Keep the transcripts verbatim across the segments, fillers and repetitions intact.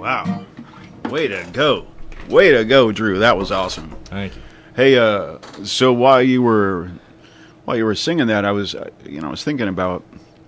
Wow. Way to go. Way to go, Drew. That was awesome. Thank you. Hey, uh, so while you were while you were singing that, I was, uh, you know, I was thinking about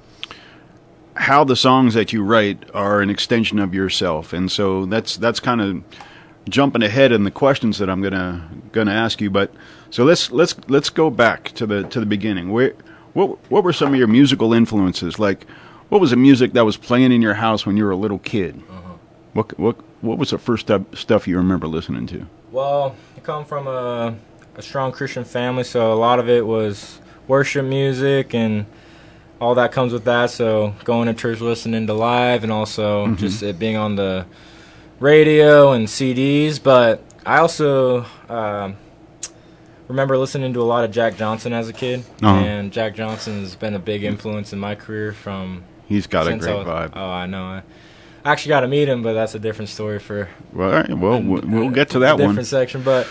how the songs that you write are an extension of yourself, and so that's that's kind of jumping ahead in the questions that I'm gonna gonna ask you. But so let's let's let's go back to the to the beginning. Where what what were some of your musical influences? Like, what was the music that was playing in your house when you were a little kid? Uh-huh. What what what was the first stuff stuff you remember listening to? Well, I come from a, a strong Christian family, so a lot of it was worship music and all that comes with that. So going to church, listening to live, and also mm-hmm. just it being on the radio and C Ds. But I also uh, remember listening to a lot of Jack Johnson as a kid, uh-huh. and Jack Johnson has been a big influence in my career from. He's got a great was, vibe. Oh, I know. I, I actually got to meet him, but that's a different story for. Well, all right. well, an, we'll get to that different one. Different section, but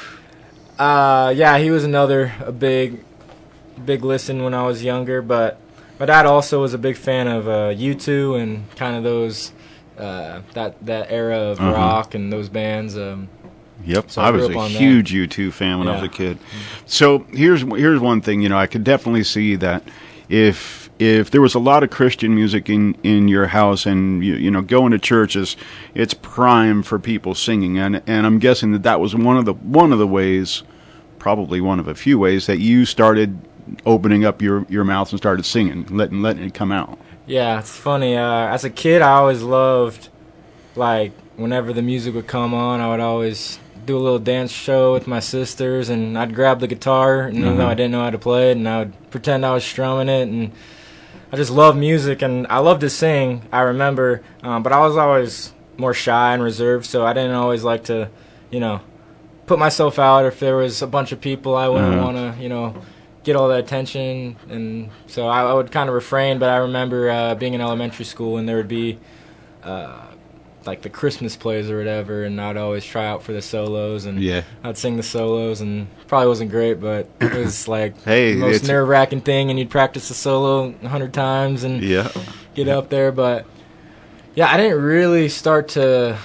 uh, yeah, he was another a big, big listen when I was younger. But my dad also was a big fan of uh, U two and kind of those uh, that that era of uh-huh. rock and those bands. Um, Yep, so I, I was a huge U two fan when yeah. I was a kid. So here's here's one thing, you know, I could definitely see that if if there was a lot of Christian music in, in your house, and you, you know, going to church is it's prime for people singing, and and I'm guessing that that was one of the one of the ways, probably one of a few ways that you started opening up your, your mouth and started singing, letting letting it come out. Yeah, it's funny. Uh, as a kid, I always loved, like, whenever the music would come on, I would always do a little dance show with my sisters, and I'd grab the guitar, and even uh-huh. though I didn't know how to play it, and I would pretend I was strumming it, and I just love music, and I love to sing, I remember, um, but I was always more shy and reserved, so I didn't always like to, you know, put myself out. If there was a bunch of people, I wouldn't uh-huh. want to, you know, get all the attention, and so I, I would kind of refrain. But I remember uh, being in elementary school, and there would be uh, like the Christmas plays or whatever, and I'd always try out for the solos, and yeah. I'd sing the solos, and probably wasn't great, but it was like hey, the most nerve-wracking thing, and you'd practice the solo a hundred times and yeah. get up there. But yeah, I didn't really start to,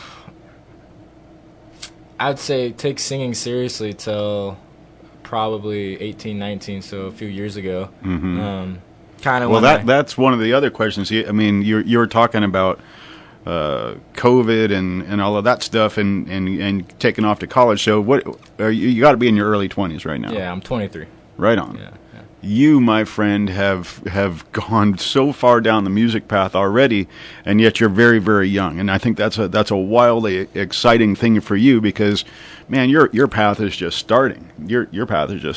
I'd say, take singing seriously till probably eighteen, nineteen, so a few years ago. Mm-hmm. Um, kind of. Well, that I, that's one of the other questions. I mean, you're you're talking about uh, COVID and, and all of that stuff, and, and, and taking off to college. So what are you? You got to be in your early twenties right now. Yeah, I'm twenty-three. Right on. Yeah, yeah. You, my friend, have have gone so far down the music path already, and yet you're very, very young. And I think that's a that's a wildly exciting thing for you because, man, your your path is just starting. Your your path is just